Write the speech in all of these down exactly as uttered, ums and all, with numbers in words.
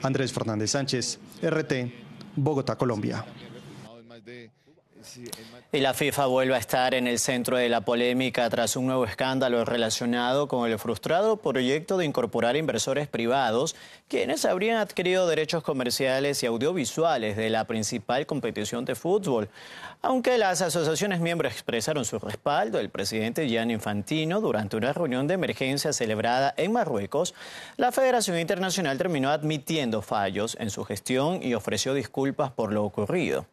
Andrés Fernández Sánchez, R T, Bogotá, Colombia. Y la FIFA vuelve a estar en el centro de la polémica tras un nuevo escándalo relacionado con el frustrado proyecto de incorporar inversores privados, quienes habrían adquirido derechos comerciales y audiovisuales de la principal competición de fútbol. Aunque las asociaciones miembros expresaron su respaldo, el presidente Gianni Infantino, durante una reunión de emergencia celebrada en Marruecos, la Federación Internacional terminó admitiendo fallos en su gestión y ofreció disculpas por lo ocurrido.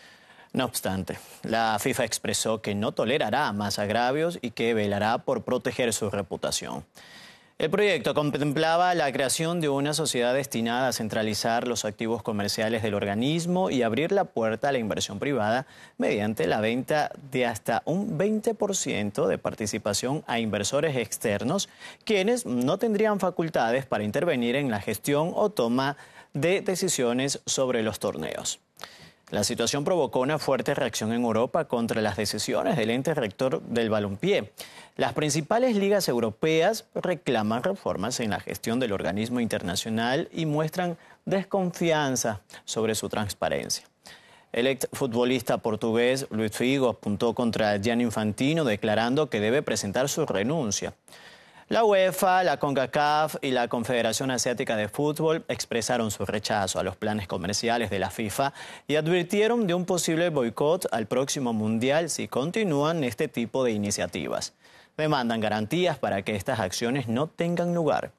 No obstante, la FIFA expresó que no tolerará más agravios y que velará por proteger su reputación. El proyecto contemplaba la creación de una sociedad destinada a centralizar los activos comerciales del organismo y abrir la puerta a la inversión privada mediante la venta de hasta un veinte por ciento de participación a inversores externos, quienes no tendrían facultades para intervenir en la gestión o toma de decisiones sobre los torneos. La situación provocó una fuerte reacción en Europa contra las decisiones del ente rector del balompié. Las principales ligas europeas reclaman reformas en la gestión del organismo internacional y muestran desconfianza sobre su transparencia. El exfutbolista portugués Luís Figo apuntó contra Gianni Infantino, declarando que debe presentar su renuncia. La UEFA, la CONCACAF y la Confederación Asiática de Fútbol expresaron su rechazo a los planes comerciales de la FIFA y advirtieron de un posible boicot al próximo Mundial si continúan este tipo de iniciativas. Demandan garantías para que estas acciones no tengan lugar.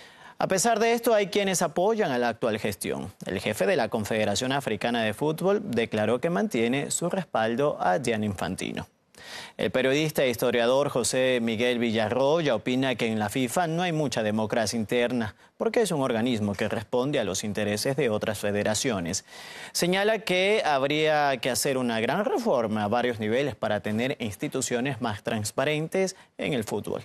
A pesar de esto, hay quienes apoyan a la actual gestión. El jefe de la Confederación Africana de Fútbol declaró que mantiene su respaldo a Gianni Infantino. El periodista e historiador José Miguel Villarroya opina que en la FIFA no hay mucha democracia interna, porque es un organismo que responde a los intereses de otras federaciones. Señala que habría que hacer una gran reforma a varios niveles para tener instituciones más transparentes en el fútbol.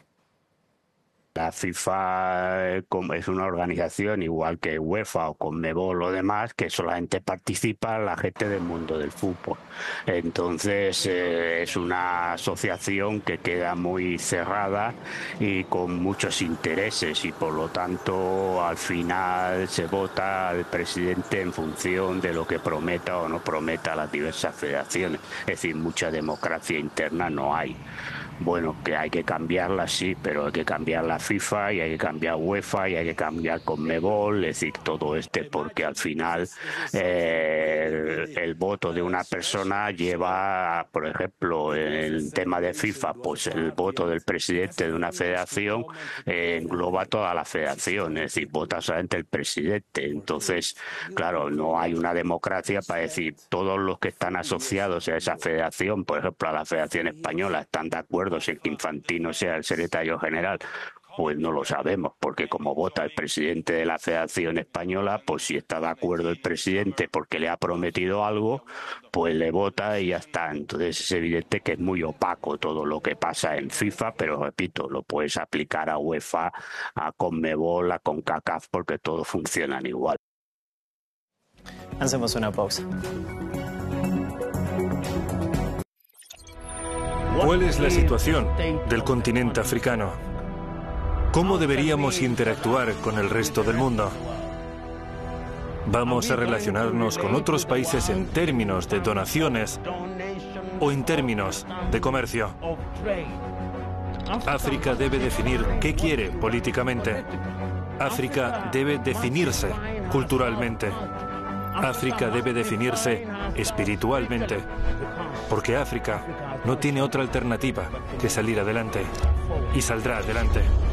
La FIFA es una organización igual que UEFA o Conmebol o demás, que solamente participa la gente del mundo del fútbol. Entonces eh, es una asociación que queda muy cerrada y con muchos intereses, y por lo tanto al final se vota al presidente en función de lo que prometa o no prometa las diversas federaciones. Es decir, mucha democracia interna no hay. Bueno, que hay que cambiarla, sí, pero hay que cambiar la FIFA y hay que cambiar UEFA y hay que cambiar Conmebol, es decir, todo este, porque al final eh, el, el voto de una persona lleva, por ejemplo, en el tema de FIFA, pues el voto del presidente de una federación eh, engloba toda la federación, es decir, vota solamente el presidente. Entonces, claro, no hay una democracia para decir todos los que están asociados a esa federación, por ejemplo, a la Federación Española, están de acuerdo en que Infantino sea el secretario general. Pues no lo sabemos, porque como vota el presidente de la Federación Española, pues si está de acuerdo el presidente porque le ha prometido algo, pues le vota y ya está. Entonces es evidente que es muy opaco todo lo que pasa en FIFA, pero repito, lo puedes aplicar a UEFA, a Conmebol, a CONCACAF, porque todos funcionan igual. Hacemos una pausa. ¿Cuál es la situación del continente africano? ¿Cómo deberíamos interactuar con el resto del mundo? ¿Vamos a relacionarnos con otros países en términos de donaciones o en términos de comercio? África debe definir qué quiere políticamente. África debe definirse culturalmente. África debe definirse espiritualmente, porque África no tiene otra alternativa que salir adelante, y saldrá adelante.